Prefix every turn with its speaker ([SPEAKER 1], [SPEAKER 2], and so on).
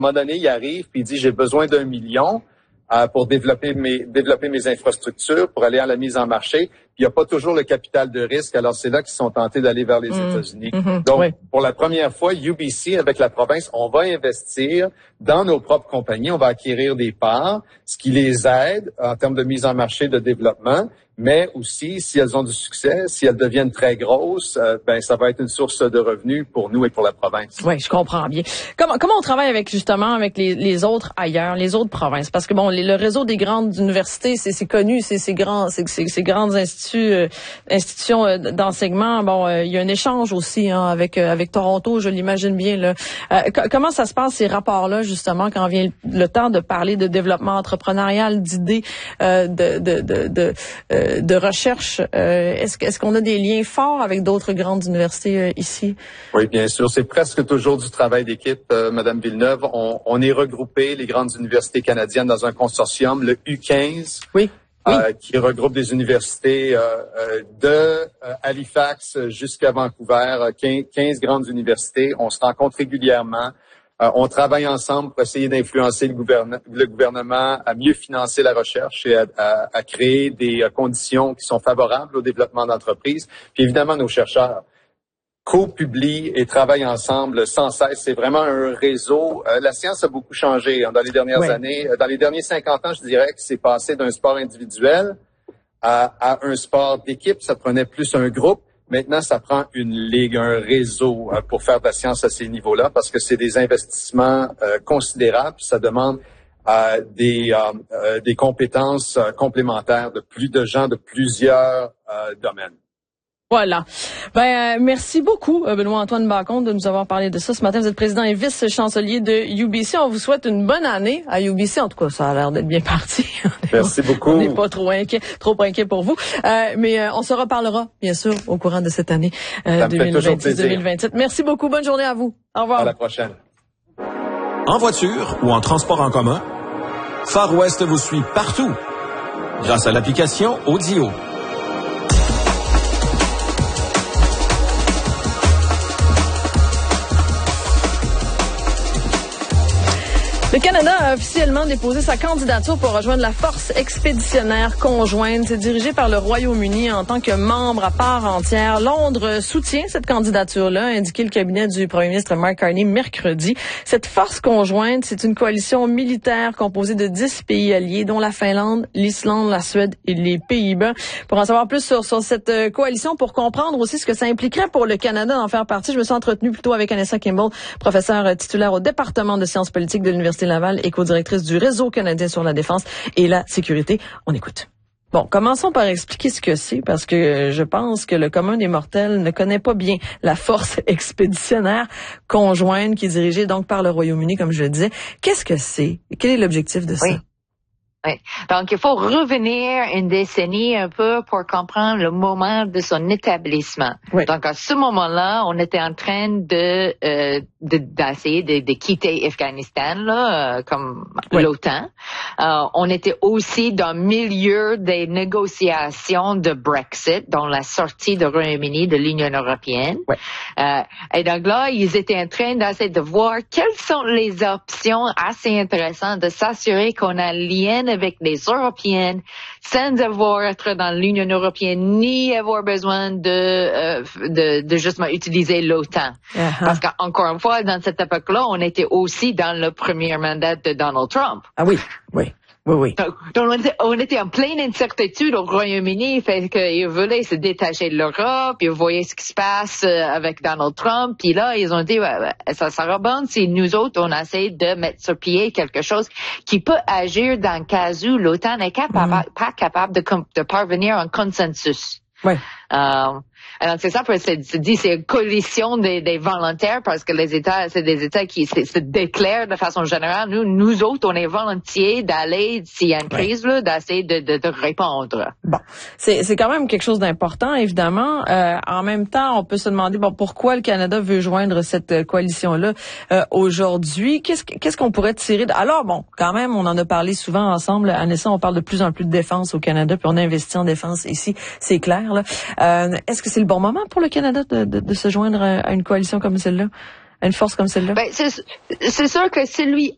[SPEAKER 1] moment donné, il arrive puis il dit, j'ai besoin d'1 million pour développer mes infrastructures, pour aller à la mise en marché. Puis il n'y a pas toujours le capital de risque. Alors, c'est là qu'ils sont tentés d'aller vers les États-Unis. Donc, pour la première fois, UBC, avec la province, on va investir dans nos propres compagnies. On va acquérir des parts, ce qui les aide en termes de mise en marché, de développement. Mais aussi, si elles ont du succès, si elles deviennent très grosses, ça va être une source de revenus pour nous et pour la province.
[SPEAKER 2] Oui, je comprends bien. Comment on travaille avec les autres ailleurs, les autres provinces? Parce que le réseau des grandes universités, c'est connu, ces grandes institutions d'enseignement. Il y a un échange aussi avec Toronto, je l'imagine bien là. Comment ça se passe ces rapports-là justement quand vient le temps de parler de développement entrepreneurial, d'idées, de recherche? Est-ce qu'on a des liens forts avec d'autres grandes universités ici?
[SPEAKER 1] Oui, bien sûr. C'est presque toujours du travail d'équipe, Madame Villeneuve. On est regroupés, les grandes universités canadiennes, dans un consortium, le U15.
[SPEAKER 2] Oui.
[SPEAKER 1] Qui regroupe des universités de Halifax jusqu'à Vancouver, 15 grandes universités. On se rencontre régulièrement. On travaille ensemble pour essayer d'influencer le gouvernement à mieux financer la recherche et à créer des conditions qui sont favorables au développement d'entreprises. Puis évidemment, nos chercheurs co-publient et travaillent ensemble sans cesse. C'est vraiment un réseau. La science a beaucoup changé dans les dernières années. Dans les derniers 50 ans, je dirais que c'est passé d'un sport individuel à un sport d'équipe. Ça prenait plus un groupe. Maintenant, ça prend une ligue, un réseau pour faire de la science à ces niveaux-là parce que c'est des investissements considérables. Ça demande des compétences complémentaires de gens de plusieurs domaines.
[SPEAKER 2] Voilà. Merci beaucoup, Benoît-Antoine Bacon, de nous avoir parlé de ça ce matin. Vous êtes président et vice-chancelier de UBC. On vous souhaite une bonne année à UBC. En tout cas, ça a l'air d'être bien parti.
[SPEAKER 1] Merci beaucoup.
[SPEAKER 2] On n'est pas trop inquiet pour vous. Mais on se reparlera, bien sûr, au courant de cette année 2026-2027. Merci beaucoup. Bonne journée à vous. Au revoir.
[SPEAKER 1] À la prochaine.
[SPEAKER 3] En voiture ou en transport en commun, Far West vous suit partout grâce à l'application Audio.
[SPEAKER 2] Le Canada a officiellement déposé sa candidature pour rejoindre la force expéditionnaire conjointe. C'est dirigé par le Royaume-Uni en tant que membre à part entière. Londres soutient cette candidature-là, a indiqué le cabinet du premier ministre Mark Carney mercredi. Cette force conjointe, c'est une coalition militaire composée de 10 pays alliés, dont la Finlande, l'Islande, la Suède et les Pays-Bas. Pour en savoir plus sur cette coalition, pour comprendre aussi ce que ça impliquerait pour le Canada d'en faire partie, je me suis entretenue plutôt avec Anessa Kimball, professeure titulaire au département de sciences politiques de l'Université Laval et co-directrice du Réseau canadien sur la défense et la sécurité. On écoute. Bon, commençons par expliquer ce que c'est, parce que je pense que le commun des mortels ne connaît pas bien la force expéditionnaire conjointe qui est dirigée donc par le Royaume-Uni, comme je le disais. Qu'est-ce que c'est? Quel est l'objectif de ça?
[SPEAKER 4] Oui. Donc, il faut revenir une décennie un peu pour comprendre le moment de son établissement. Oui. Donc, à ce moment-là, on était en train d'essayer de quitter Afghanistan, là, comme l'OTAN. On était aussi dans le milieu des négociations de Brexit, dans la sortie du Royaume-Uni de l'Union européenne. Oui. Et donc là, ils étaient en train d'essayer de voir quelles sont les options assez intéressantes de s'assurer qu'on a un lien avec les Européennes sans avoir être dans l'Union européenne ni avoir besoin de justement utiliser l'OTAN. Parce qu'encore une fois, dans cette époque-là, on était aussi dans le premier mandat de Donald Trump.
[SPEAKER 2] Ah oui, oui. Oui.
[SPEAKER 4] Donc, on était en pleine incertitude au Royaume-Uni, fait qu'ils voulaient se détacher de l'Europe, ils voyaient ce qui se passe avec Donald Trump, puis là, ils ont dit, ça sera bon si nous autres, on essaie de mettre sur pied quelque chose qui peut agir dans le cas où l'OTAN n'est pas capable de parvenir à un consensus.
[SPEAKER 2] Oui.
[SPEAKER 4] Alors, c'est ça, c'est une coalition des volontaires parce que les États, c'est des États qui se déclarent de façon générale. Nous autres, on est volontiers d'aller, s'il y a une crise, là, d'essayer de répondre.
[SPEAKER 2] Bon. C'est quand même quelque chose d'important, évidemment. En même temps, on peut se demander, pourquoi le Canada veut joindre cette coalition-là, aujourd'hui? Qu'est-ce qu'on pourrait tirer Alors, quand même, on en a parlé souvent ensemble. Anessa, on parle de plus en plus de défense au Canada, puis on investit en défense ici. C'est clair, là. Est-ce que c'est le bon moment pour le Canada de se joindre à une coalition comme celle-là, à une force comme celle-là?
[SPEAKER 4] C'est sûr que celui